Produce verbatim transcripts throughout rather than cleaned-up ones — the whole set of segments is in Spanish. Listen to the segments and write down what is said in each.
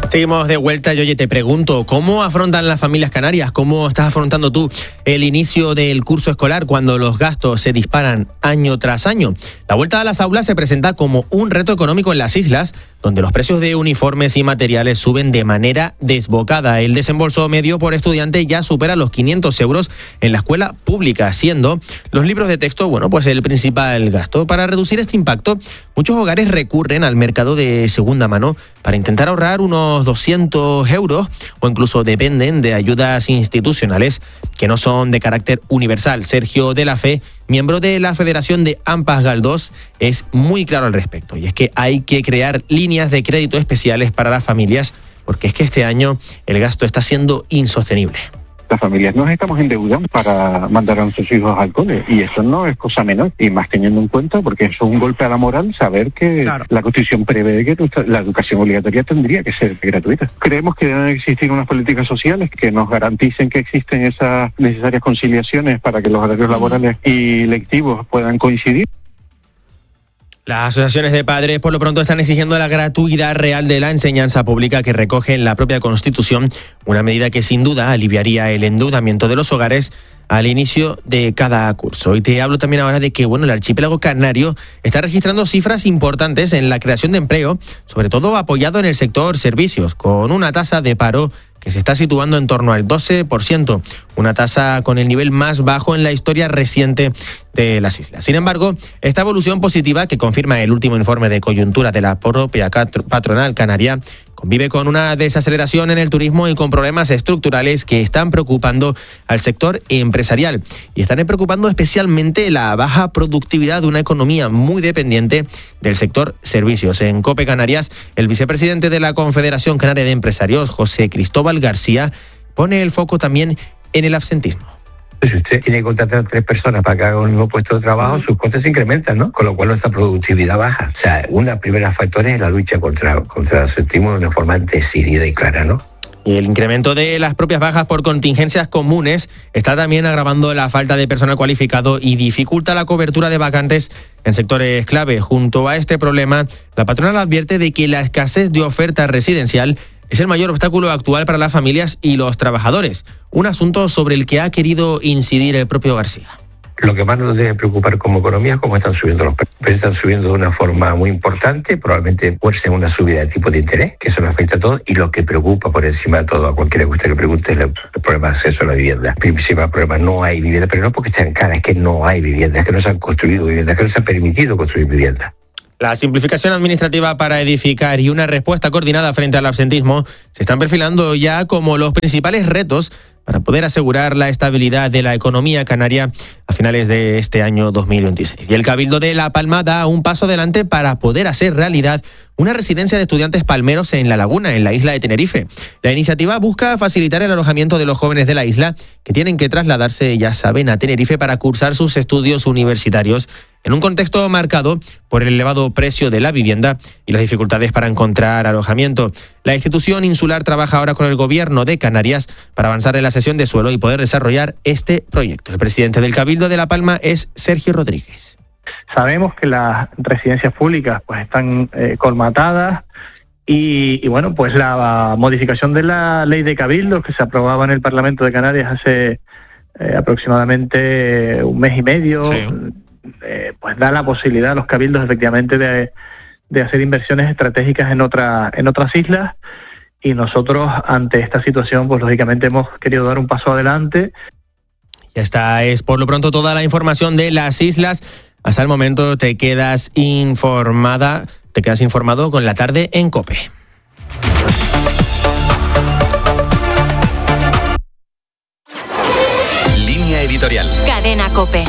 Seguimos de vuelta y oye, te pregunto, ¿cómo afrontan las familias canarias? ¿Cómo estás afrontando tú el inicio del curso escolar cuando los gastos se disparan año tras año? La vuelta a las aulas se presenta como un reto económico en las islas, donde los precios de uniformes y materiales suben de manera desbocada. El desembolso medio por estudiante ya supera los quinientos euros en la escuela pública, siendo los libros de texto, bueno, pues el principal gasto. Para reducir este impacto, muchos hogares recurren al mercado de segunda mano para intentar ahorrar unos doscientos euros o incluso dependen de ayudas institucionales que no son de carácter universal. Sergio de la Fe, miembro de la Federación de AMPAs Galdós, es muy claro al respecto, y es que hay que crear líneas de crédito especiales para las familias porque es que este año el gasto está siendo insostenible. Las familias nos estamos endeudando para mandar a nuestros hijos al cole y eso no es cosa menor, y más teniendo en cuenta, porque eso es un golpe a la moral, saber que claro, la Constitución prevé que la educación obligatoria tendría que ser gratuita. Creemos que deben existir unas políticas sociales que nos garanticen que existen esas necesarias conciliaciones para que los horarios laborales y lectivos puedan coincidir. Las asociaciones de padres por lo pronto están exigiendo la gratuidad real de la enseñanza pública que recoge en la propia Constitución, una medida que sin duda aliviaría el endeudamiento de los hogares al inicio de cada curso. Y te hablo también ahora de que bueno, el archipiélago canario está registrando cifras importantes en la creación de empleo, sobre todo apoyado en el sector servicios, con una tasa de paro que se está situando en torno al doce por ciento, una tasa con el nivel más bajo en la historia reciente de las islas. Sin embargo, esta evolución positiva que confirma el último informe de coyuntura de la propia patronal canaria convive con una desaceleración en el turismo y con problemas estructurales que están preocupando al sector empresarial y están preocupando especialmente la baja productividad de una economía muy dependiente del sector servicios. En COPE Canarias, el vicepresidente de la Confederación Canaria de Empresarios, José Cristóbal García, pone el foco también en el absentismo. Si usted tiene que contratar a tres personas para que hagan un mismo puesto de trabajo, sus costes se incrementan, ¿no? Con lo cual nuestra productividad baja. O sea, una de las primeras factores es la lucha contra, contra el absentismo de una forma decidida y clara, ¿no? Y el incremento de las propias bajas por contingencias comunes está también agravando la falta de personal cualificado y dificulta la cobertura de vacantes en sectores clave. Junto a este problema, la patronal advierte de que la escasez de oferta residencial es el mayor obstáculo actual para las familias y los trabajadores, un asunto sobre el que ha querido incidir el propio García. Lo que más nos debe preocupar como economía es cómo están subiendo los precios. Están subiendo de una forma muy importante, probablemente fuercen una subida de tipo de interés, que eso nos afecta a todos, y lo que preocupa por encima de todo a cualquiera que usted le pregunte es el problema de acceso a la vivienda. El principal problema, no hay vivienda, pero no porque estén caras, es que no hay vivienda, es que no se han construido viviendas, es que no se ha permitido construir viviendas. La simplificación administrativa para edificar y una respuesta coordinada frente al absentismo se están perfilando ya como los principales retos para poder asegurar la estabilidad de la economía canaria a finales de este año dos mil veintiséis. Y el Cabildo de La Palma da un paso adelante para poder hacer realidad una residencia de estudiantes palmeros en La Laguna, en la isla de Tenerife. La iniciativa busca facilitar el alojamiento de los jóvenes de la isla que tienen que trasladarse, ya saben, a Tenerife para cursar sus estudios universitarios en un contexto marcado por el elevado precio de la vivienda y las dificultades para encontrar alojamiento. La institución insular trabaja ahora con el gobierno de Canarias para avanzar en la cesión de suelo y poder desarrollar este proyecto. El presidente del Cabildo de La Palma es Sergio Rodríguez. Sabemos que las residencias públicas pues están eh, colmatadas y, y bueno, pues la modificación de la ley de cabildos que se aprobaba en el Parlamento de Canarias hace eh, aproximadamente un mes y medio, sí. eh, pues da la posibilidad a los cabildos efectivamente de, de hacer inversiones estratégicas en otra, en otras islas, y nosotros ante esta situación pues lógicamente hemos querido dar un paso adelante. Esta es por lo pronto toda la información de las islas. Hasta el momento te quedas informada, te quedas informado con La Tarde en COPE. Línea editorial. Cadena COPE.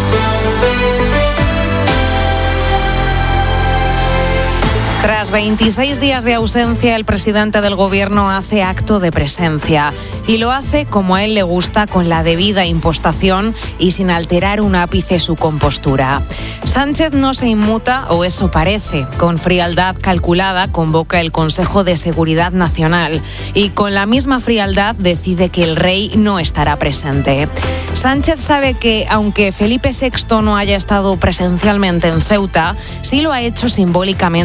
Tras veintiséis días de ausencia, el presidente del Gobierno hace acto de presencia y lo hace como a él le gusta, con la debida impostación y sin alterar un ápice su compostura. Sánchez no se inmuta, o eso parece. Con frialdad calculada convoca el Consejo de Seguridad Nacional y con la misma frialdad decide que el rey no estará presente. Sánchez sabe que, aunque Felipe sexto no haya estado presencialmente en Ceuta, sí lo ha hecho simbólicamente la corona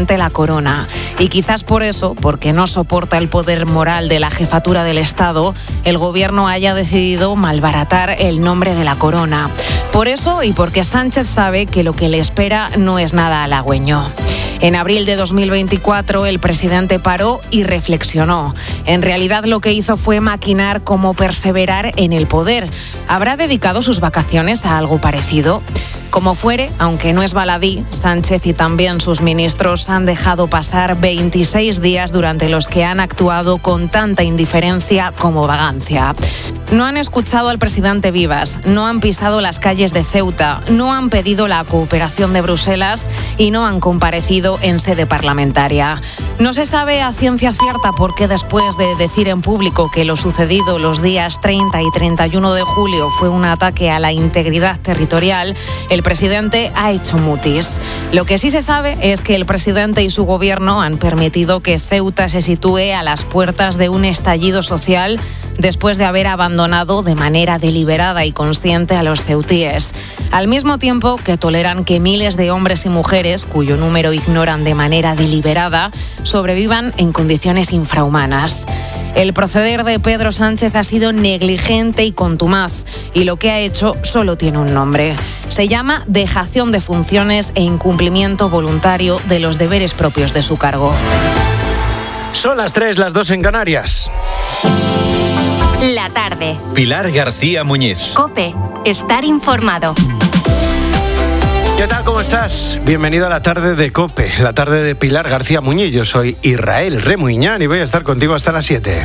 corona. Y quizás por eso, porque no soporta el poder moral de la jefatura del Estado, el gobierno haya decidido malbaratar el nombre de la corona. Por eso y porque Sánchez sabe que lo que le espera no es nada halagüeño. En abril de dos mil veinticuatro, el presidente paró y reflexionó. En realidad, lo que hizo fue maquinar cómo perseverar en el poder. ¿Habrá dedicado sus vacaciones a algo parecido? Como fuere, aunque no es baladí, Sánchez y también sus ministros han dejado pasar veintiséis días durante los que han actuado con tanta indiferencia como vagancia. No han escuchado al presidente Vivas, no han pisado las calles de Ceuta, no han pedido la cooperación de Bruselas y no han comparecido en sede parlamentaria. No se sabe a ciencia cierta por qué después de decir en público que lo sucedido los días treinta y treinta y uno de julio fue un ataque a la integridad territorial, el presidente ha hecho mutis. Lo que sí se sabe es que el presidente y su gobierno han permitido que Ceuta se sitúe a las puertas de un estallido social después de haber abandonado de manera deliberada y consciente a los ceutíes. Al mismo tiempo que toleran que miles de hombres y mujeres, cuyo número ignoran de manera deliberada, sobrevivan en condiciones infrahumanas. El proceder de Pedro Sánchez ha sido negligente y contumaz, y lo que ha hecho solo tiene un nombre. Se llama dejación de funciones e incumplimiento voluntario de los deberes propios de su cargo. Son las tres, las dos en Canarias. La tarde. Pilar García Muñiz. COPE. Estar informado. ¿Qué tal? ¿Cómo estás? Bienvenido a la tarde de COPE, la tarde de Pilar García Muñiz. Yo soy Israel Remuñán y voy a estar contigo hasta las siete.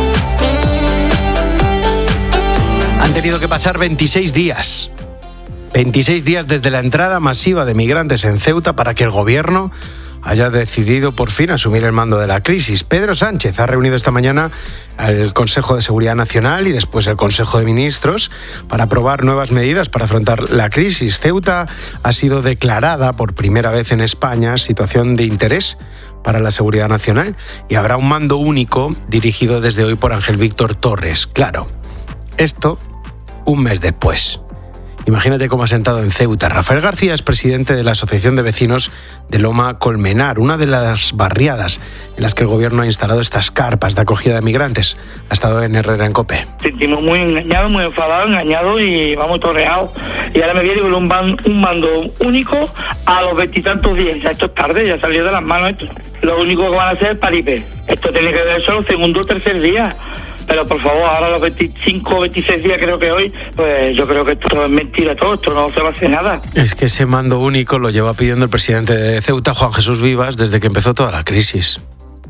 Han tenido que pasar veintiséis días. veintiséis días desde la entrada masiva de migrantes en Ceuta para que el gobierno haya decidido por fin asumir el mando de la crisis. Pedro Sánchez ha reunido esta mañana al Consejo de Seguridad Nacional y después el Consejo de Ministros para aprobar nuevas medidas para afrontar la crisis. Ceuta ha sido declarada por primera vez en España situación de interés para la seguridad nacional y habrá un mando único dirigido desde hoy por Ángel Víctor Torres. Claro, esto un mes después. Imagínate cómo ha sentado en Ceuta. Rafael García es presidente de la Asociación de Vecinos de Loma Colmenar, una de las barriadas en las que el gobierno ha instalado estas carpas de acogida de migrantes. Ha estado en Herrera en COPE. Sentimos muy engañados, muy enfadados, engañados y vamos torreados. Y ahora me viene con un, ban, un mando único a los veintitantos días. Ya esto es tarde, ya salió de las manos esto. Lo único que van a hacer es paripé. Esto tiene que ver solo segundo o tercer día. Pero por favor, ahora los veinticinco, veintiséis días creo que hoy, pues yo creo que esto es mentira todo, esto no se va a hacer nada. Es que ese mando único lo lleva pidiendo el presidente de Ceuta, Juan Jesús Vivas, desde que empezó toda la crisis.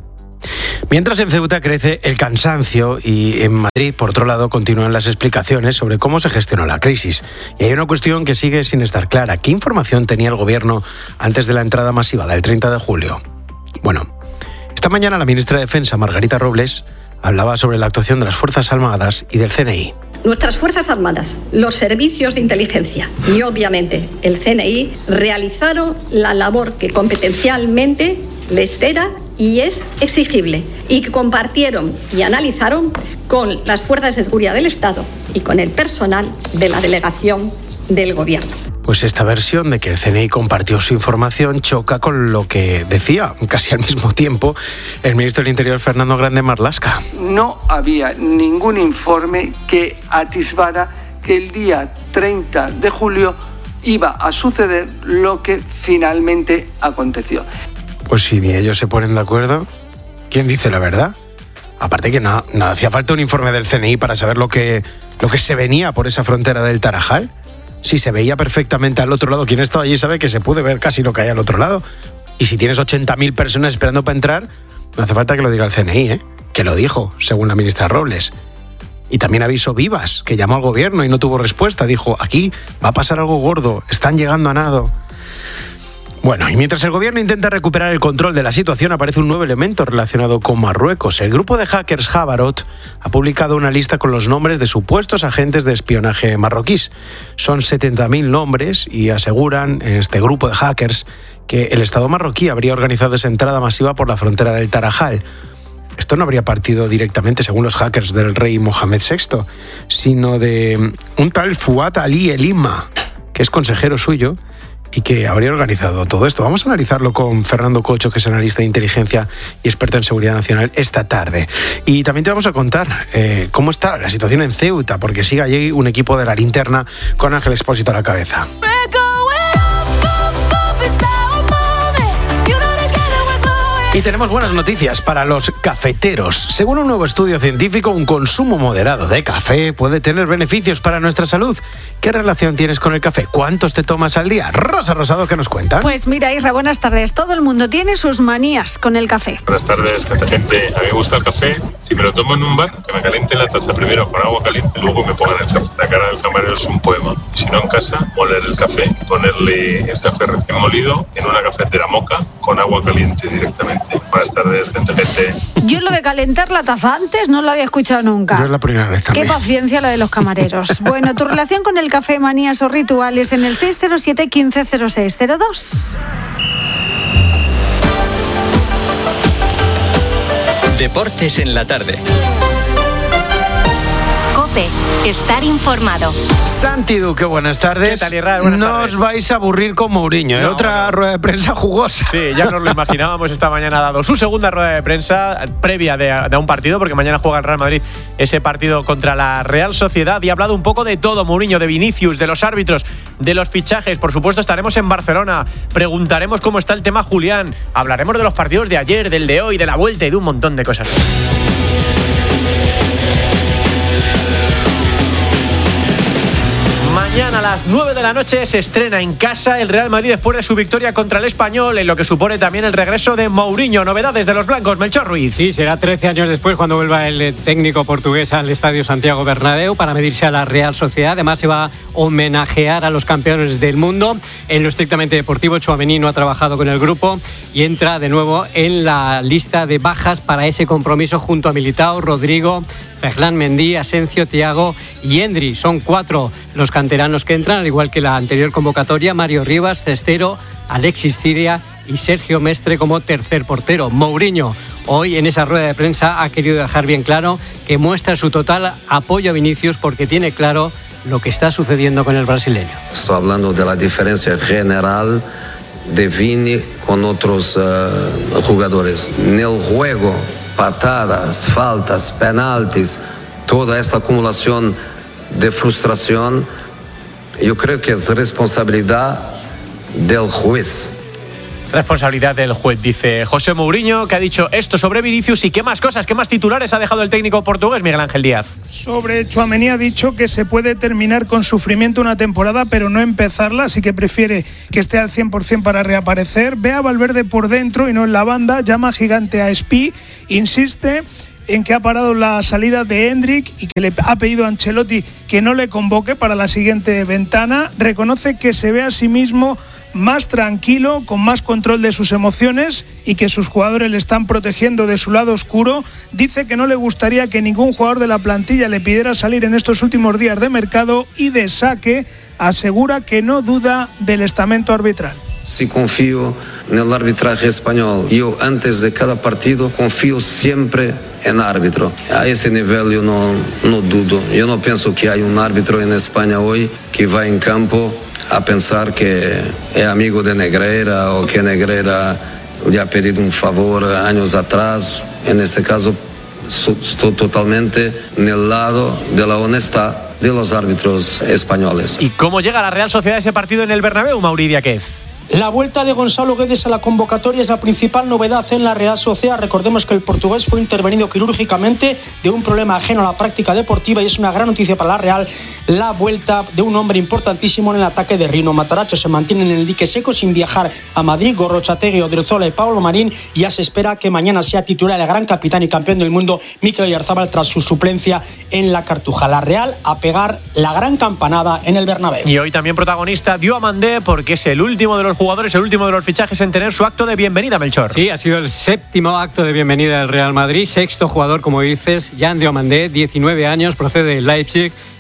Mientras en Ceuta crece el cansancio y en Madrid, por otro lado, continúan las explicaciones sobre cómo se gestionó la crisis. Y hay una cuestión que sigue sin estar clara. ¿Qué información tenía el gobierno antes de la entrada masiva del treinta de julio? Bueno, esta mañana la ministra de Defensa, Margarita Robles, hablaba sobre la actuación de las Fuerzas Armadas y del C N I. Nuestras Fuerzas Armadas, los servicios de inteligencia y obviamente el C N I realizaron la labor que competencialmente les era y es exigible y que compartieron y analizaron con las fuerzas de seguridad del Estado y con el personal de la delegación del Gobierno. Pues esta versión de que el C N I compartió su información choca con lo que decía, casi al mismo tiempo, el ministro del Interior, Fernando Grande Marlaska. No había ningún informe que atisbara que el día treinta de julio iba a suceder lo que finalmente aconteció. Pues si ni ellos se ponen de acuerdo, ¿quién dice la verdad? Aparte que no, no hacía falta un informe del C N I para saber lo que, lo que se venía por esa frontera del Tarajal. Si se veía perfectamente al otro lado, quien estaba allí sabe que se puede ver casi lo que hay al otro lado. Y si tienes ochenta mil personas esperando para entrar, no hace falta que lo diga el C N I, ¿eh? Que lo dijo, según la ministra Robles. Y también avisó Vivas, que llamó al gobierno y no tuvo respuesta. Dijo, aquí va a pasar algo gordo, están llegando a nado. Bueno, y mientras el gobierno intenta recuperar el control de la situación, aparece un nuevo elemento relacionado con Marruecos. El grupo de hackers Jabarot ha publicado una lista con los nombres de supuestos agentes de espionaje marroquíes. Son setenta mil nombres y aseguran en este grupo de hackers que el Estado marroquí habría organizado esa entrada masiva por la frontera del Tarajal. Esto no habría partido directamente, según los hackers, del rey Mohamed sexto, sino de un tal Fuad Ali Elima, que es consejero suyo, y que habría organizado todo esto. Vamos a analizarlo con Fernando Cocho, que es analista de inteligencia y experto en seguridad nacional, esta tarde. Y también te vamos a contar eh, cómo está la situación en Ceuta, porque sigue allí un equipo de la linterna con Ángel Expósito a la cabeza. Y tenemos buenas noticias para los cafeteros. Según un nuevo estudio científico, un consumo moderado de café puede tener beneficios para nuestra salud. ¿Qué relación tienes con el café? ¿Cuántos te tomas al día? Rosa Rosado, ¿qué nos cuentan? Pues mira, Isra, buenas tardes. Todo el mundo tiene sus manías con el café. Buenas tardes, gente. A mí me gusta el café. Si me lo tomo en un bar, que me caliente la taza primero con agua caliente, luego me pongan el café. La cara del camarero es un poema. Si no, en casa, moler el café, ponerle el café recién molido en una cafetera moka con agua caliente directamente. Buenas tardes, gente, gente. Yo lo de calentar la taza antes no lo había escuchado nunca. Yo es la primera vez también. Qué paciencia la de los camareros. Bueno, tu relación con el café, manías o rituales en el seis cero siete, quince, cero seis cero dos. Deportes en la tarde. COPE. Estar informado. Santi Duque, buenas tardes. ¿Qué tal, Israel? Buenas no tardes. os vais a aburrir con Mourinho, ¿eh? No, Otra no. rueda de prensa jugosa. Sí, ya nos lo imaginábamos. Esta mañana ha dado su segunda rueda de prensa previa de, de un partido, porque mañana juega el Real Madrid ese partido contra la Real Sociedad, y ha hablado un poco de todo, Mourinho, de Vinicius, de los árbitros, de los fichajes. Por supuesto, estaremos en Barcelona, preguntaremos cómo está el tema Julián, hablaremos de los partidos de ayer, del de hoy, de la vuelta y de un montón de cosas. Mañana a las nueve de la noche se estrena en casa el Real Madrid después de su victoria contra el Español, en lo que supone también el regreso de Mourinho. Novedades de los blancos, Melchor Ruiz. Sí, será trece años después cuando vuelva el técnico portugués al Estadio Santiago Bernabéu para medirse a la Real Sociedad. Además, se va a homenajear a los campeones del mundo. En lo estrictamente deportivo, Tchouaméni no ha trabajado con el grupo y entra de nuevo en la lista de bajas para ese compromiso junto a Militao, Rodrigo, Ferland Mendy, Asensio, Thiago y Endri. Son cuatro los canteranos que entran, al igual que la anterior convocatoria: Mario Rivas, Cestero, Alexis Ciria y Sergio Mestre como tercer portero. Mourinho hoy en esa rueda de prensa ha querido dejar bien claro que muestra su total apoyo a Vinicius porque tiene claro lo que está sucediendo con el brasileño. Estoy hablando de la diferencia general de Vini con otros uh, jugadores. En el juego, patadas, faltas, penaltis, toda esta acumulación de frustración, yo creo que es responsabilidad del juez. Responsabilidad del juez, dice José Mourinho, que ha dicho esto sobre Vinicius. ¿Y qué más cosas, qué más titulares ha dejado el técnico portugués, Miguel Ángel Díaz? Sobre Tchouaméni ha dicho que se puede terminar con sufrimiento una temporada, pero no empezarla, así que prefiere que esté al cien por ciento para reaparecer. Ve a Valverde por dentro y no en la banda, llama gigante a Spi, insiste en que ha parado la salida de Endrick y que le ha pedido a Ancelotti que no le convoque para la siguiente ventana. Reconoce que se ve a sí mismo más tranquilo, con más control de sus emociones y que sus jugadores le están protegiendo de su lado oscuro. Dice que no le gustaría que ningún jugador de la plantilla le pidiera salir en estos últimos días de mercado y de saque. Asegura que no duda del estamento arbitral. Si confío en el arbitraje español, yo antes de cada partido confío siempre en árbitro. A ese nivel yo no, no dudo. Yo no pienso que hay un árbitro en España hoy que va en campo a pensar que es amigo de Negreira o que Negreira le ha pedido un favor años atrás. En este caso, estoy totalmente en el lado de la honestidad de los árbitros españoles. ¿Y cómo llega la Real Sociedad a ese partido en el Bernabéu, Mauri Diáquez? La vuelta de Gonzalo Guedes a la convocatoria es la principal novedad en la Real Sociedad. Recordemos que el portugués fue intervenido quirúrgicamente de un problema ajeno a la práctica deportiva y es una gran noticia para la Real la vuelta de un hombre importantísimo en el ataque de Rino. Matarazzo se mantiene en el dique seco sin viajar a Madrid. Gorrochategui, Odriozola y Pablo Marín. Y ya se espera que mañana sea titular el gran capitán y campeón del mundo Mikel Oyarzabal tras su suplencia en la Cartuja. La Real a pegar la gran campanada en el Bernabéu. Y hoy también protagonista Diomandé, porque es el último de los jugadores, el último de los fichajes en tener su acto de bienvenida, Melchor. Sí, ha sido el séptimo acto de bienvenida del Real Madrid, sexto jugador, como dices, Jan Diomandé, diecinueve años, procede de Leipzig,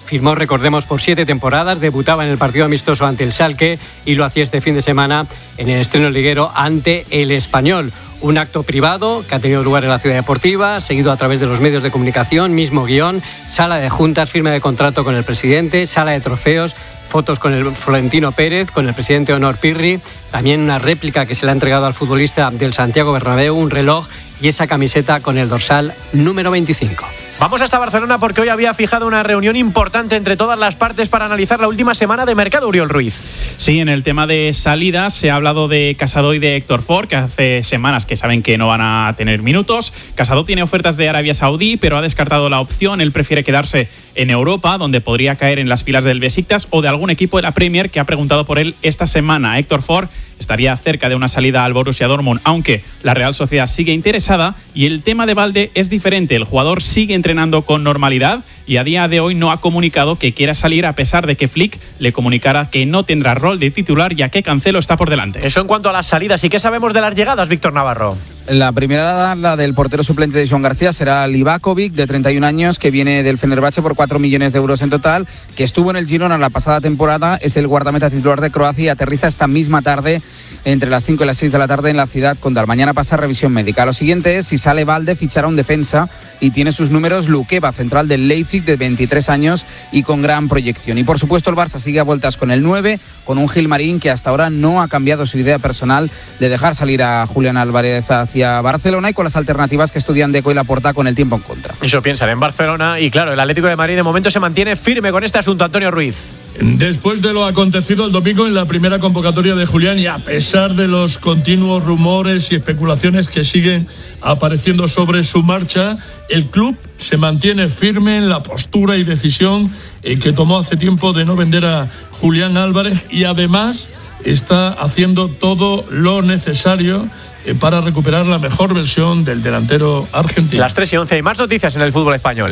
Firmó, recordemos, por siete temporadas, debutaba en el partido amistoso ante el Schalke y lo hacía este fin de semana en el estreno liguero ante el Español. Un acto privado que ha tenido lugar en la Ciudad Deportiva, seguido a través de los medios de comunicación, mismo guión, sala de juntas, firma de contrato con el presidente, sala de trofeos, fotos con el Florentino Pérez, con el presidente Onor Pirri, también una réplica que se le ha entregado al futbolista del Santiago Bernabéu, un reloj y esa camiseta con el dorsal número veinticinco. Vamos hasta Barcelona porque hoy había fijado una reunión importante entre todas las partes para analizar la última semana de mercado, Oriol Ruiz. Sí, en el tema de salidas se ha hablado de Casado y de Héctor Ford, que hace semanas que saben que no van a tener minutos. Casado tiene ofertas de Arabia Saudí, pero ha descartado la opción. Él prefiere quedarse en Europa, donde podría caer en las filas del Besiktas o de algún equipo de la Premier que ha preguntado por él esta semana. Héctor Ford estaría cerca de una salida al Borussia Dortmund, aunque la Real Sociedad sigue interesada, y el tema de Balde es diferente. El jugador sigue entrenando con normalidad y a día de hoy no ha comunicado que quiera salir, a pesar de que Flick le comunicara que no tendrá rol de titular, ya que Cancelo está por delante. Eso en cuanto a las salidas. ¿Y qué sabemos de las llegadas, Víctor Navarro? La primera, la del portero suplente de Joan García, será Livakovic, de treinta y un años, que viene del Fenerbahce por cuatro millones de euros en total, que estuvo en el Girona la pasada temporada, es el guardameta titular de Croacia y aterriza esta misma tarde entre las cinco y las seis de la tarde en la ciudad condal. Mañana pasa revisión médica. Lo siguiente es, si sale Balde, fichará un defensa y tiene sus números Lukeba, central del Leipzig, de veintitrés años y con gran proyección. Y por supuesto el Barça sigue a vueltas con el nueve, con un Gilmarín que hasta ahora no ha cambiado su idea personal de dejar salir a Julián Álvarez hacia Barcelona, y con las alternativas que estudian Deco y Laporta con el tiempo en contra. Eso piensan en Barcelona, y claro, el Atlético de Madrid de momento se mantiene firme con este asunto. Antonio Ruiz. Después de lo acontecido el domingo en la primera convocatoria de Julián, y a pesar de los continuos rumores y especulaciones que siguen apareciendo sobre su marcha, el club se mantiene firme en la postura y decisión que tomó hace tiempo de no vender a Julián Álvarez, y además está haciendo todo lo necesario para recuperar la mejor versión del delantero argentino. Las tres y once, y más noticias en el fútbol español.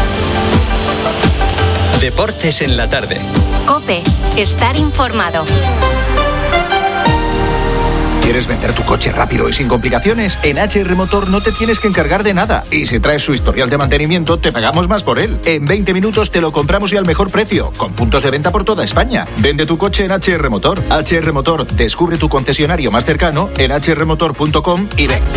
Deportes en la tarde. COPE, estar informado. ¿Quieres vender tu coche rápido y sin complicaciones? En H R Motor no te tienes que encargar de nada. Y si traes su historial de mantenimiento, te pagamos más por él. En veinte minutos te lo compramos y al mejor precio, con puntos de venta por toda España. Vende tu coche en H R Motor. H R Motor, descubre tu concesionario más cercano en h r motor punto com y ven.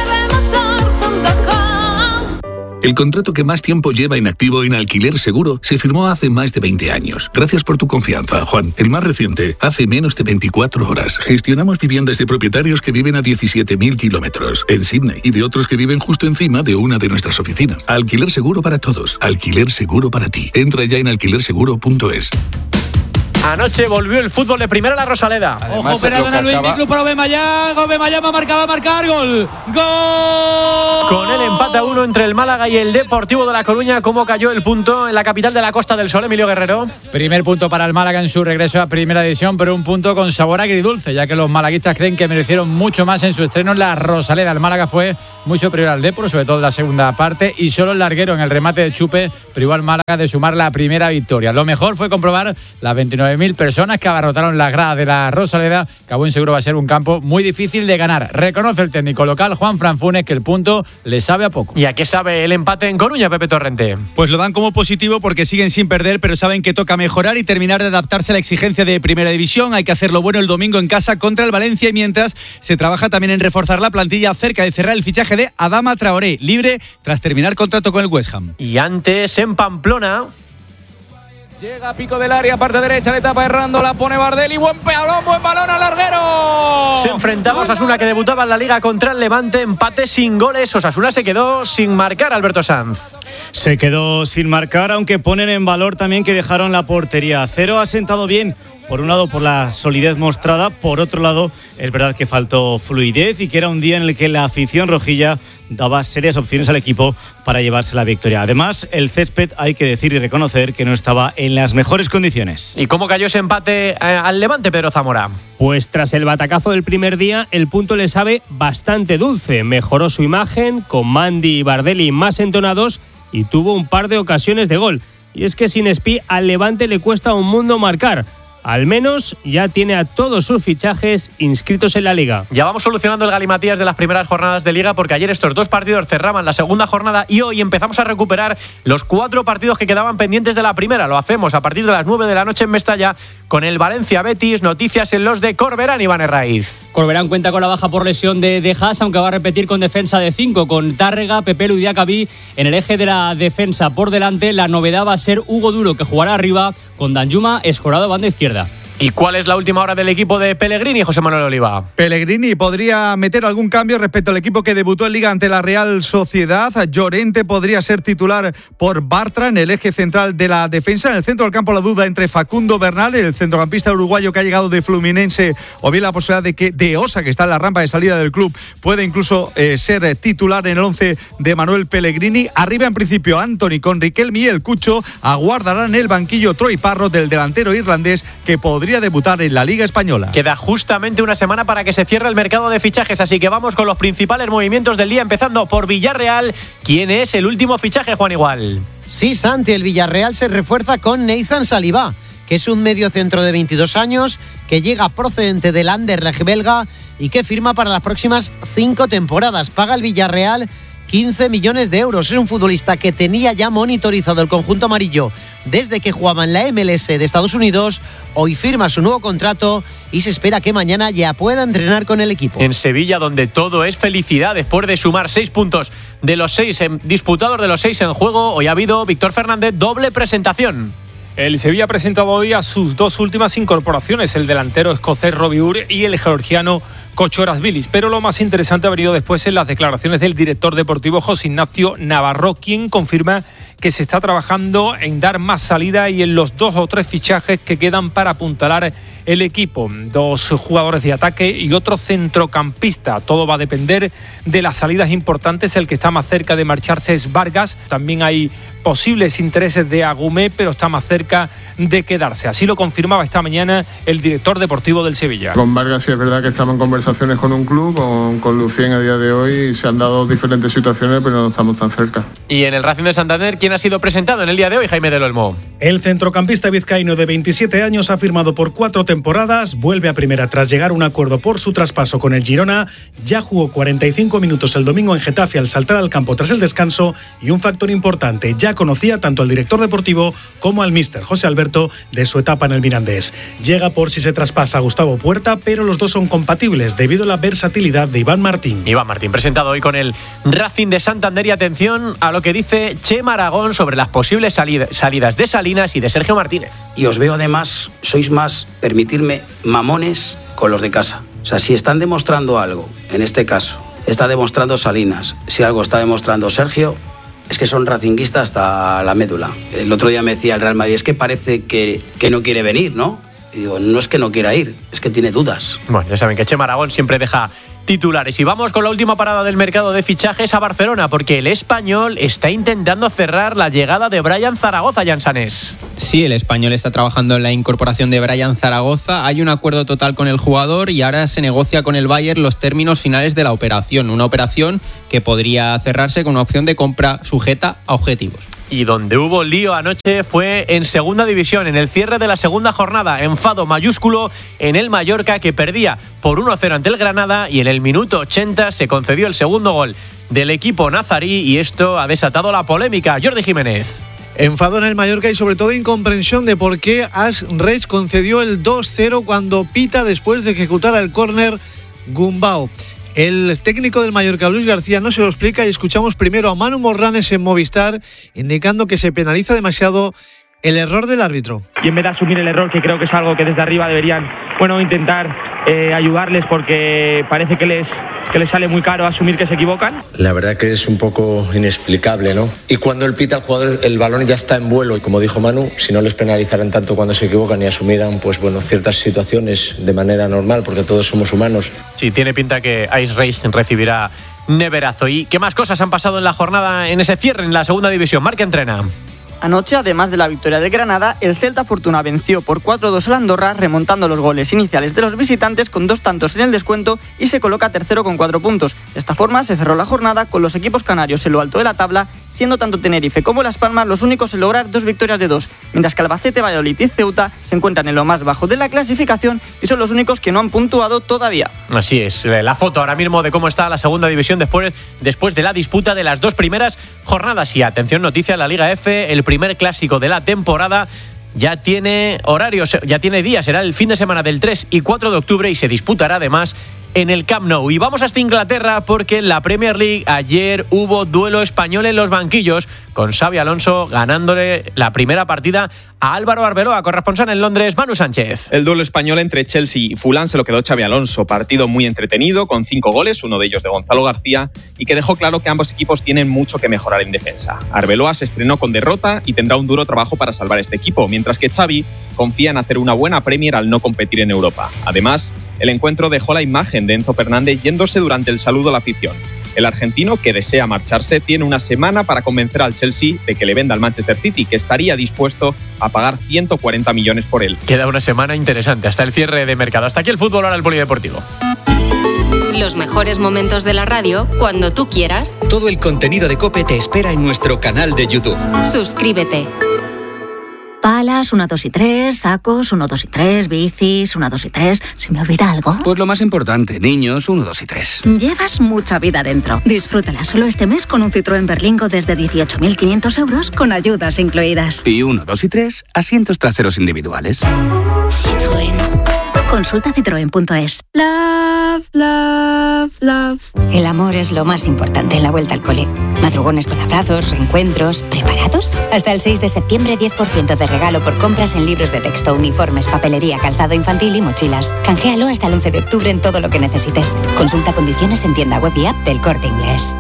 El contrato que más tiempo lleva inactivo en Alquiler Seguro se firmó hace más de veinte años. Gracias por tu confianza, Juan. El más reciente, hace menos de veinticuatro horas. Gestionamos viviendas de propietarios que viven a diecisiete mil kilómetros en Sydney y de otros que viven justo encima de una de nuestras oficinas. Alquiler Seguro para todos. Alquiler Seguro para ti. Entra ya en alquiler seguro punto es. Anoche volvió el fútbol de primera a la Rosaleda. Además, ojo, Peradona, Luis Miclu para Aubameyang. Aubameyang va a marcar, va a marcar. Gol. Gol. Con el empate a uno entre el Málaga y el Deportivo de La Coruña, ¿cómo cayó el punto en la capital de la Costa del Sol, Emilio Guerrero? Primer punto para el Málaga en su regreso a primera división, pero un punto con sabor agridulce, ya que los malaguistas creen que merecieron mucho más en su estreno en la Rosaleda. El Málaga fue muy superior al Depor, sobre todo en la segunda parte, y solo el larguero en el remate de Chupe privó al Málaga de sumar la primera victoria. Lo mejor fue comprobar las veintinueve mil personas que abarrotaron la grada de la Rosaleda, que a buen seguro va a ser un campo muy difícil de ganar. Reconoce el técnico local, Juan Franfunes, que el punto le sabe a poco. ¿Y a qué sabe el empate en Coruña, Pepe Torrente? Pues lo dan como positivo porque siguen sin perder, pero saben que toca mejorar y terminar de adaptarse a la exigencia de Primera División. Hay que hacerlo bueno el domingo en casa contra el Valencia, y mientras se trabaja también en reforzar la plantilla cerca de cerrar el fichaje de Adama Traoré, libre tras terminar contrato con el West Ham. Y antes en Pamplona. Llega pico del área, parte derecha, le tapa errando, la pone Bardelli, buen balón, buen balón al larguero. Se enfrentaba a Osasuna, que debutaba en la Liga contra el Levante, empate sin goles. Osasuna se quedó sin marcar, Alberto Sanz. Se quedó sin marcar, aunque ponen en valor también que dejaron la portería a cero. Ha sentado bien, por un lado por la solidez mostrada, por otro lado es verdad que faltó fluidez y que era un día en el que la afición rojilla daba serias opciones al equipo para llevarse la victoria. Además, el césped, hay que decir y reconocer que no estaba en las mejores condiciones. ¿Y cómo cayó ese empate eh, al Levante, Pedro Zamora? Pues tras el batacazo del primer día, el punto le sabe bastante dulce. Mejoró su imagen, con Mandi y Bardelli más entonados, y tuvo un par de ocasiones de gol. Y es que sin Espí al Levante le cuesta un mundo marcar. al menos ya tiene a todos sus fichajes inscritos en la Liga. Ya vamos solucionando el galimatías de las primeras jornadas de Liga, porque ayer estos dos partidos cerraban la segunda jornada y hoy empezamos a recuperar los cuatro partidos que quedaban pendientes de la primera. Lo hacemos a partir de las nueve de la noche en Mestalla con el Valencia-Betis. Noticias en los de Corberán, Iván Herraiz. Corberán cuenta con la baja por lesión de De Haas, aunque va a repetir con defensa de cinco, con Tárrega, Pepelu y Diacabí en el eje de la defensa. Por delante, la novedad va a ser Hugo Duro, que jugará arriba con Danjuma escorado banda izquierda. ¿Y cuál es la última hora del equipo de Pellegrini, José Manuel Oliva? Pellegrini podría meter algún cambio respecto al equipo que debutó en Liga ante la Real Sociedad. Llorente podría ser titular por Bartra en el eje central de la defensa. En el centro del campo la duda entre Facundo Bernal, el centrocampista uruguayo que ha llegado de Fluminense, o bien la posibilidad de que De Osa, que está en la rampa de salida del club, puede incluso eh, ser titular en el once de Manuel Pellegrini. Arriba en principio Antony con Riquelme y el Cucho. Aguardarán el banquillo Troy Parrott, del delantero irlandés, que podría debutar en la Liga Española. Queda justamente una semana para que se cierre el mercado de fichajes, así que vamos con los principales movimientos del día, empezando por Villarreal. ¿Quién es el último fichaje, Juan Igual? Sí, Santi, el Villarreal se refuerza con Nathan Saliba, que es un mediocentro de veintidós años, que llega procedente del Anderlecht belga y que firma para las próximas cinco temporadas. Paga el Villarreal quince millones de euros. Es un futbolista que tenía ya monitorizado el conjunto amarillo desde que jugaba en la M L S de Estados Unidos. Hoy firma su nuevo contrato y se espera que mañana ya pueda entrenar con el equipo. En Sevilla, donde todo es felicidad, después de sumar seis puntos de los seis en, disputados de los seis en juego, hoy ha habido, Víctor Fernández, doble presentación. El Sevilla ha presentado hoy a sus dos últimas incorporaciones, el delantero escocés Robbie Ur y el georgiano Kochorazvilis. Pero lo más interesante ha venido después en las declaraciones del director deportivo José Ignacio Navarro, quien confirma que se está trabajando en dar más salida y en los dos o tres fichajes que quedan para apuntalar el equipo. Dos jugadores de ataque y otro centrocampista. Todo va a depender de las salidas importantes. El que está más cerca de marcharse es Vargas. También hay posibles intereses de Agumé, pero está más cerca de quedarse. Así lo confirmaba esta mañana el director deportivo del Sevilla. Con Vargas sí es verdad que estamos en conversaciones con un club, con, con Lucien a día de hoy se han dado diferentes situaciones, pero no estamos tan cerca. Y en el Racing de Santander, ¿quién ha sido presentado en el día de hoy? Jaime del Olmo. El centrocampista vizcaíno de veintisiete años ha firmado por cuatro temporadas, vuelve a primera tras llegar a un acuerdo por su traspaso con el Girona. Ya jugó cuarenta y cinco minutos el domingo en Getafe al saltar al campo tras el descanso, y un factor importante, ya conocía tanto al director deportivo como al míster José Alberto de su etapa en el Mirandés. Llega por si se traspasa a Gustavo Puerta, pero los dos son compatibles debido a la versatilidad de Iván Martín. Iván Martín, presentado hoy con el Racing de Santander, y atención a lo que dice Chema Aragón sobre las posibles salid- salidas de Salinas y de Sergio Martínez. Y os veo además, sois más, permitirme, mamones con los de casa. O sea, si están demostrando algo, en este caso, está demostrando Salinas, si algo está demostrando Sergio, es que son racinguistas hasta la médula. El otro día me decía el Real Madrid, es que parece que, que no quiere venir, ¿no? Y digo, no es que no quiera ir, es que tiene dudas. Bueno, ya saben que Chema Aragón siempre deja titulares. Y vamos con la última parada del mercado de fichajes a Barcelona, porque el Español está intentando cerrar la llegada de Brian Zaragoza, Jan Sanés. Sí, el Español está trabajando en la incorporación de Brian Zaragoza. Hay un acuerdo total con el jugador y ahora se negocia con el Bayern los términos finales de la operación. Una operación que podría cerrarse con una opción de compra sujeta a objetivos. Y donde hubo lío anoche fue en segunda división, en el cierre de la segunda jornada. Enfado mayúsculo en el Mallorca, que perdía por uno a cero ante el Granada, y en el minuto ochenta se concedió el segundo gol del equipo nazarí, y esto ha desatado la polémica. Jordi Jiménez. Enfado en el Mallorca y sobre todo incomprensión de por qué Ash Reis concedió el dos cero cuando pita después de ejecutar el córner Gumbau. El técnico del Mallorca, Luis García, no se lo explica, y escuchamos primero a Manu Morranes en Movistar indicando que se penaliza demasiado el error del árbitro. Y en vez de asumir el error, que creo que es algo que desde arriba deberían, bueno, intentar eh, ayudarles, porque parece que les, que les sale muy caro asumir que se equivocan. La verdad que es un poco inexplicable, ¿no? Y cuando él pita, el jugador, el balón ya está en vuelo, y como dijo Manu, si no les penalizaran tanto cuando se equivocan y asumieran, pues bueno, ciertas situaciones de manera normal, porque todos somos humanos. Sí, tiene pinta que Ice Race recibirá neverazo. ¿Y qué más cosas han pasado en la jornada, en ese cierre en la segunda división? Marca Entrena. Anoche, además de la victoria de Granada, el Celta Fortuna venció por cuatro dos al Andorra, remontando los goles iniciales de los visitantes con dos tantos en el descuento, y se coloca tercero con cuatro puntos. De esta forma se cerró la jornada con los equipos canarios en lo alto de la tabla, siendo tanto Tenerife como Las Palmas los únicos en lograr dos victorias de dos, mientras que Albacete, Valladolid y Ceuta se encuentran en lo más bajo de la clasificación y son los únicos que no han puntuado todavía. Así es, la foto ahora mismo de cómo está la segunda división después, después de la disputa de las dos primeras jornadas. Y atención, noticia, la Liga F, el primer clásico de la temporada ya tiene horarios, ya tiene días, será el fin de semana del tres y cuatro de octubre y se disputará además en el Camp Nou. Y vamos hasta Inglaterra porque en la Premier League ayer hubo duelo español en los banquillos con Xabi Alonso ganándole la primera partida a Álvaro Arbeloa, corresponsal en Londres, Manu Sánchez. El duelo español entre Chelsea y Fulham se lo quedó Xabi Alonso, partido muy entretenido con cinco goles, uno de ellos de Gonzalo García, y que dejó claro que ambos equipos tienen mucho que mejorar en defensa. Arbeloa se estrenó con derrota y tendrá un duro trabajo para salvar este equipo, mientras que Xabi confía en hacer una buena Premier al no competir en Europa. Además, el encuentro dejó la imagen de Enzo Fernández yéndose durante el saludo a la afición. El argentino, que desea marcharse, tiene una semana para convencer al Chelsea de que le venda al Manchester City, que estaría dispuesto a pagar ciento cuarenta millones por él. Queda una semana interesante hasta el cierre de mercado. Hasta aquí el fútbol, ahora el polideportivo. Los mejores momentos de la radio cuando tú quieras. Todo el contenido de COPE te espera en nuestro canal de YouTube. Suscríbete. Palas, uno, dos y tres, sacos, uno, dos y tres, bicis, uno, dos y tres. ¿Se me olvida algo? Pues lo más importante, niños, uno, dos y tres. Llevas mucha vida dentro. Disfrútala solo este mes con un Citroën Berlingo desde dieciocho mil quinientos euros con ayudas incluidas. Y uno, dos y tres, asientos traseros individuales. Citroën. Consulta citroen punto es. Love, love, love. El amor es lo más importante en la vuelta al cole. Madrugones con abrazos, reencuentros. ¿Preparados? Hasta el seis de septiembre, diez por ciento de regalo por compras en libros de texto, uniformes, papelería, calzado infantil y mochilas. Canjealo hasta el once de octubre en todo lo que necesites. Consulta condiciones en tienda web y app del Corte Inglés.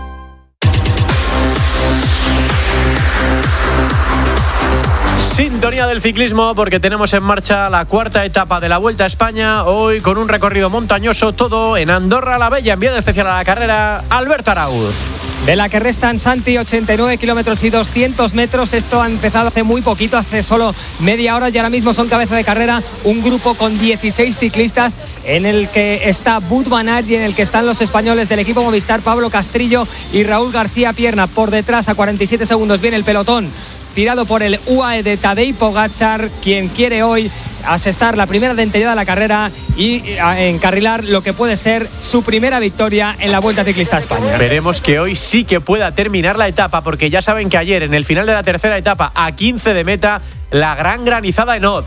Sintonía del ciclismo porque tenemos en marcha la cuarta etapa de la Vuelta a España, hoy con un recorrido montañoso, todo en Andorra la Bella. Enviado especial a la carrera, Alberto Araúz. De la que restan, Santi, ochenta y nueve kilómetros y doscientos metros. Esto ha empezado hace muy poquito, hace solo media hora, y ahora mismo son cabeza de carrera un grupo con dieciséis ciclistas en el que está Wout van Aert y en el que están los españoles del equipo Movistar, Pablo Castrillo y Raúl García Pierna. Por detrás, a cuarenta y siete segundos, viene el pelotón tirado por el U A E de Tadej Pogačar, quien quiere hoy asestar la primera dentellada de la carrera y encarrilar lo que puede ser su primera victoria en la Vuelta Ciclista a España. Veremos que hoy sí que pueda terminar la etapa, porque ya saben que ayer, en el final de la tercera etapa, a quince de meta, la gran granizada en Od.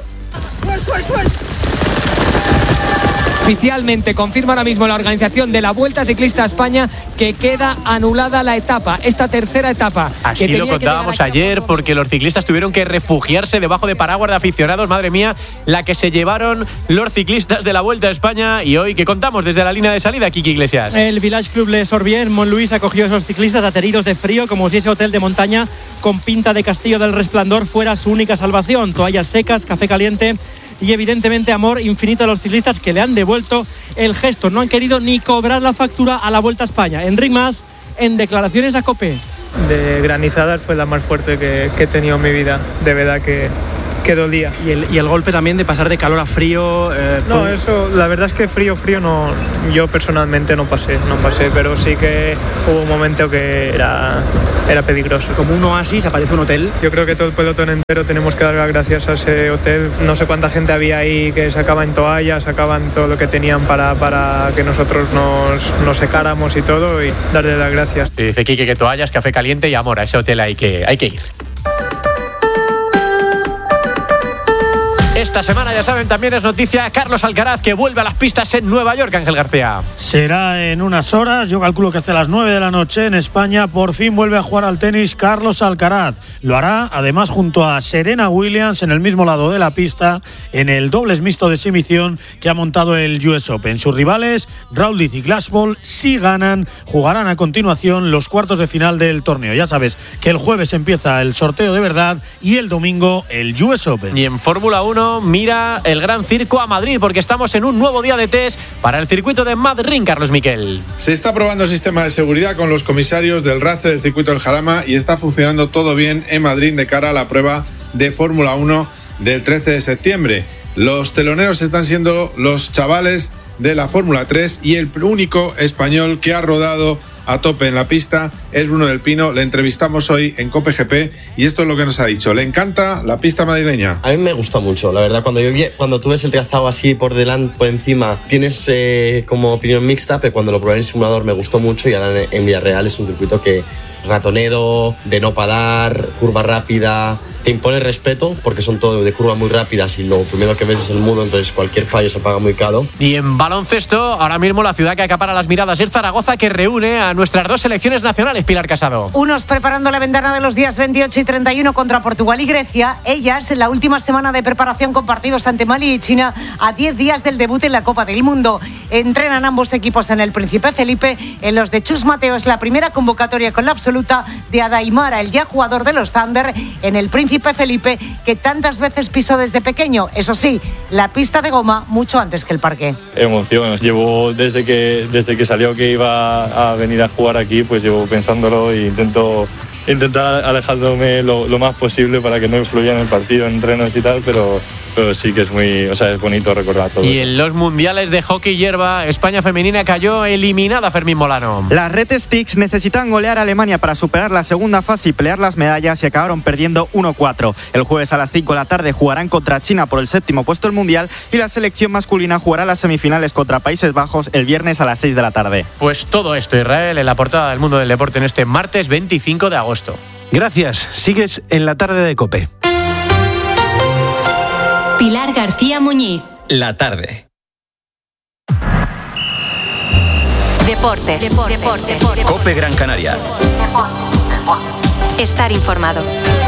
Oficialmente confirma ahora mismo la organización de la Vuelta Ciclista a España que queda anulada la etapa, esta tercera etapa. Así que lo contábamos ayer, porque los ciclistas tuvieron que refugiarse debajo de paraguas de aficionados. Madre mía, la que se llevaron los ciclistas de la Vuelta a España. Y hoy, ¿qué contamos desde la línea de salida, Kiki Iglesias? El Village Club Les Sorbiers en Montluís acogió a esos ciclistas ateridos de frío, como si ese hotel de montaña con pinta de Castillo del Resplandor fuera su única salvación. Toallas secas, café caliente y evidentemente amor infinito a los ciclistas, que le han devuelto el gesto. No han querido ni cobrar la factura a la Vuelta a España. Enric Mas, en declaraciones a COPE. De granizadas fue la más fuerte que, que he tenido en mi vida. De verdad que, que dolía. Y el, y el golpe también de pasar de calor a frío. Eh, no, eso, la verdad es que frío, frío no. Yo personalmente no pasé, no pasé, pero sí que hubo un momento que era, era peligroso. Como un oasis, aparece un hotel. Yo creo que todo el pelotón entero tenemos que dar las gracias a ese hotel. No sé cuánta gente había ahí que sacaban toallas, sacaban todo lo que tenían para, para que nosotros nos, nos secáramos y todo, y darle las gracias. Y dice Quique que toallas, café caliente y amor. A ese hotel hay que, hay que ir. Esta semana, ya saben, también es noticia Carlos Alcaraz, que vuelve a las pistas en Nueva York. Ángel García. Será en unas horas, yo calculo que hasta las nueve de la noche en España. Por fin vuelve a jugar al tenis Carlos Alcaraz. Lo hará además junto a Serena Williams en el mismo lado de la pista, en el dobles mixto de exhibición que ha montado el U S Open. Sus rivales, Roglic y Glassball, si ganan, jugarán a continuación los cuartos de final del torneo. Ya sabes que el jueves empieza el sorteo de verdad y el domingo el U S Open. Y en Fórmula uno mira el Gran Circo a Madrid, porque estamos en un nuevo día de test para el circuito de Madrid. Carlos Miquel. Se está probando el sistema de seguridad con los comisarios del R A C E del circuito del Jarama y está funcionando todo bien en Madrid de cara a la prueba de Fórmula uno del trece de septiembre. Los teloneros están siendo los chavales de la Fórmula tres y el único español que ha rodado a tope en la pista es Bruno del Pino. Le entrevistamos hoy en COPE G P y esto es lo que nos ha dicho. Le encanta la pista madrileña. A mí me gusta mucho, la verdad. Cuando, yo, cuando tú ves el trazado así por delante, por encima, tienes eh, como opinión mixta, pero cuando lo probé en el simulador me gustó mucho y ahora en Villarreal es un circuito que ratonero, de no parar, curva rápida, te impone respeto porque son todo de curvas muy rápidas y lo primero que ves es el mundo, entonces cualquier fallo se paga muy caro. Y en baloncesto, ahora mismo la ciudad que acapara las miradas es Zaragoza, que reúne a nuestras dos selecciones nacionales. Pilar Casado. Unos preparando la ventana de los días veintiocho y treinta y uno contra Portugal y Grecia. Ellas en la última semana de preparación con partidos ante Mali y China a diez días del debut en la Copa del Mundo. Entrenan ambos equipos en el Príncipe Felipe. En los de Chus Mateo es la primera convocatoria con la absoluta de Adaimara, el ya jugador de los Thunder, en el Príncipe Felipe, que tantas veces pisó desde pequeño. Eso sí, la pista de goma mucho antes que el parqué. Emoción. Llevo desde que, desde que salió que iba a venir a jugar aquí, pues llevo pensándolo e intento intentar alejándome lo, lo más posible para que no influya en el partido, en entrenos y tal, pero... pero sí que es muy, o sea, es bonito recordar todo. Y eso. En los mundiales de hockey hierba, España femenina cayó eliminada, Fermín Molano. Las Red Sticks necesitan golear a Alemania para superar la segunda fase y pelear las medallas y acabaron perdiendo uno cuatro. El jueves a las cinco de la tarde jugarán contra China por el séptimo puesto del mundial y la selección masculina jugará las semifinales contra Países Bajos el viernes a las seis de la tarde. Pues todo esto, Israel, en la portada del Mundo del Deporte en este martes veinticinco de agosto. Gracias, sigues en la tarde de COPE. Pilar García Muñiz. La tarde. Deportes. Deportes. Deportes. Deportes. COPE Gran Canaria. Estar informado.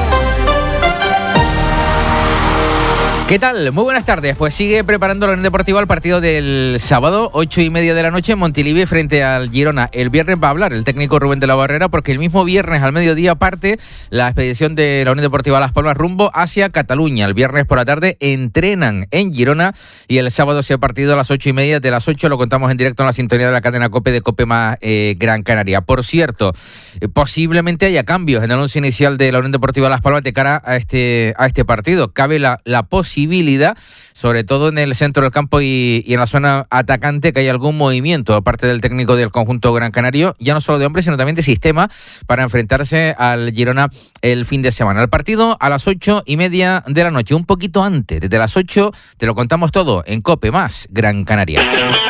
¿Qué tal? Muy buenas tardes. Pues sigue preparando la Unión Deportiva el partido del sábado, ocho y media de la noche en Montilivi frente al Girona. El viernes va a hablar el técnico Rubén de la Barrera porque el mismo viernes al mediodía parte la expedición de la Unión Deportiva Las Palmas rumbo hacia Cataluña. El viernes por la tarde entrenan en Girona y el sábado se ha partido a las ocho y media. De las ocho lo contamos en directo en la sintonía de la cadena COPE de COPE más eh, Gran Canaria. Por cierto, eh, posiblemente haya cambios en el once inicial de la Unión Deportiva Las Palmas de cara a este, a este partido. Cabe la, la posibilidad sobre todo en el centro del campo y, y en la zona atacante, que hay algún movimiento aparte del técnico del conjunto gran canario, ya no solo de hombres, sino también de sistema, para enfrentarse al Girona el fin de semana. El partido a las ocho y media de la noche, un poquito antes, desde las ocho, te lo contamos todo en COPE más Gran Canaria.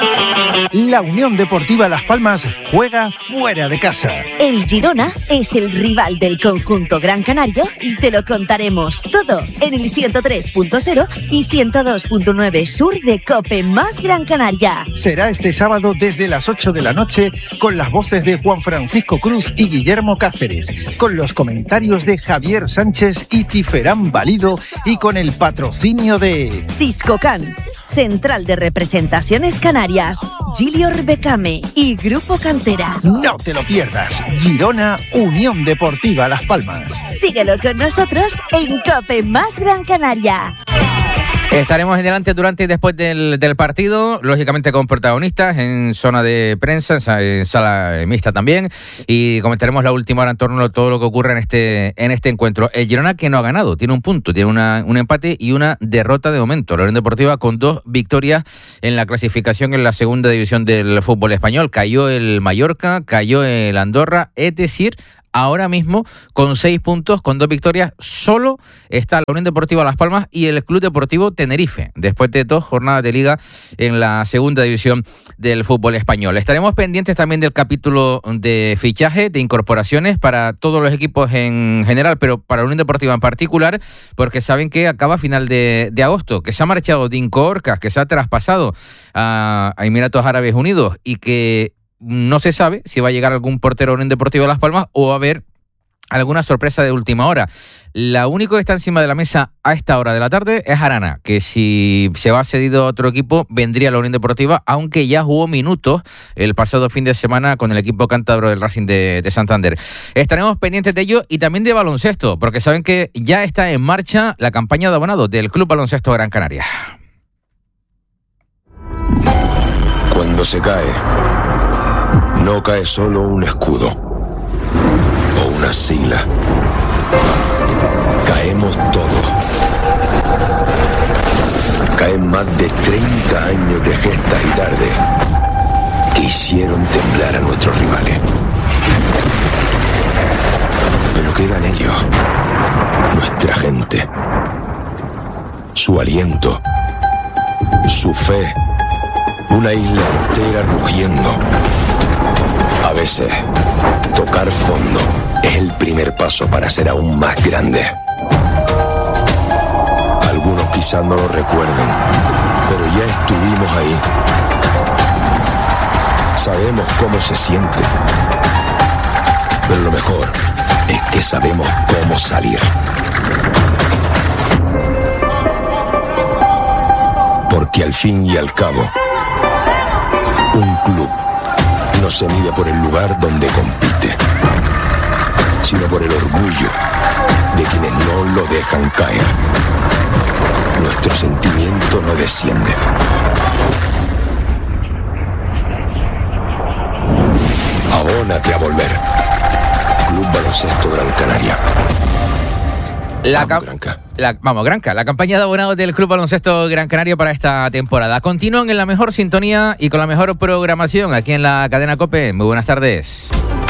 La Unión Deportiva Las Palmas juega fuera de casa. El Girona es el rival del conjunto gran canario y te lo contaremos todo en el ciento tres punto cero y ciento dos punto nueve Sur de COPE más Gran Canaria. Será este sábado desde las ocho de la noche con las voces de Juan Francisco Cruz y Guillermo Cáceres, con los comentarios de Javier Sánchez y Tiferán Valido y con el patrocinio de Ciscocan, Central de Representaciones Canarias, Gilior Became y Grupo Cantera. No te lo pierdas. Girona, Unión Deportiva Las Palmas. Síguelo con nosotros en COPE más Gran Canaria. Estaremos en delante durante y después del, del partido, lógicamente con protagonistas en zona de prensa, en sala mixta también, y comentaremos la última hora en torno a todo lo que ocurre en este en este encuentro. El Girona, que no ha ganado, tiene un punto, tiene una, un empate y una derrota de momento. La Unión Deportiva con dos victorias en la clasificación en la segunda división del fútbol español. Cayó el Mallorca, cayó el Andorra, es decir, ahora mismo, con seis puntos, con dos victorias, solo está la Unión Deportiva Las Palmas y el Club Deportivo Tenerife, después de dos jornadas de liga en la segunda división del fútbol español. Estaremos pendientes también del capítulo de fichaje, de incorporaciones para todos los equipos en general, pero para la Unión Deportiva en particular, porque saben que acaba a final de, de agosto, que se ha marchado Dinko Orcas, que se ha traspasado a, a Emiratos Árabes Unidos y que no se sabe si va a llegar algún portero en Deportivo de Las Palmas o va a haber alguna sorpresa de última hora. La único que está encima de la mesa a esta hora de la tarde es Arana, que si se va cedido a otro equipo vendría a la Unión Deportiva, aunque ya jugó minutos el pasado fin de semana con el equipo cántabro del Racing de, de Santander. Estaremos pendientes de ello y también de baloncesto, porque saben que ya está en marcha la campaña de abonados del Club Baloncesto Gran Canaria. Cuando se cae, no cae solo un escudo o una sigla. Caemos todos. Caen más de treinta años de gestas y tardes que hicieron temblar a nuestros rivales. nuestra gente. Su aliento, su fe, una isla entera rugiendo. A veces, tocar fondo es el primer paso para ser aún más grande. Algunos quizás no lo recuerden, pero ya estuvimos ahí. Sabemos cómo se siente, pero lo mejor es que sabemos cómo salir. Porque al fin y al cabo, un club no se mide por el lugar donde compite, sino por el orgullo de quienes no lo dejan caer. Nuestro sentimiento no desciende. Abónate a volver. Club Baloncesto Gran Canaria. La vamos, Granca. La, vamos, Granca, la campaña de abonados del Club Baloncesto Gran Canaria para esta temporada. Continúan en la mejor sintonía y con la mejor programación aquí en la cadena COPE. Muy buenas tardes.